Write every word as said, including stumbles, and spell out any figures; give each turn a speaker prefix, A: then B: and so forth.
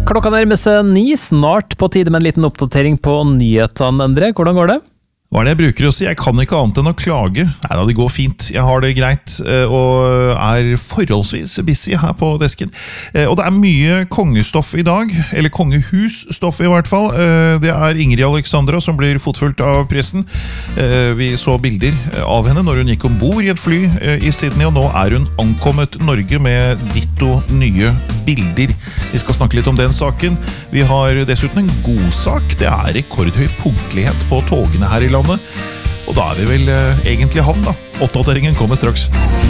A: Klokka nærmer seg ni, snart på tide med en liten oppdatering på nyhetene, Endre. Hvordan går det?
B: Hva er det jeg bruker å si? Jeg kan ikke annet enn å klage. Nei da, det går fint. Jeg har det greit, og er forholdsvis busy her på desken. Og det er mye kongestoff i dag, eller kongehusstoff i hvert fall. Det er Ingrid Alexandra som blir fotfulgt av pressen. Vi så bilder av henne når hun gikk ombord i et fly i Sydney, og nå er hun ankommet Norge med ditto nye bilder. Vi skal snakke litt om den saken. Vi har dessuten en god sak. Det er rekordhøy punktlighet på togene her i landet. Og da er vi vel eh, egentlig havn da. Oppdateringen kommer straks.